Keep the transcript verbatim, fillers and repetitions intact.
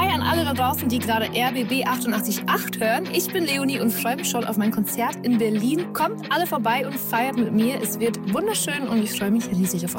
Hi an alle da draußen, die gerade R B B achtundachtzig Komma acht hören. Ich bin Leonie und freue mich schon auf mein Konzert in Berlin. Kommt alle vorbei und feiert mit mir. Es wird wunderschön und ich freue mich riesig auf euch.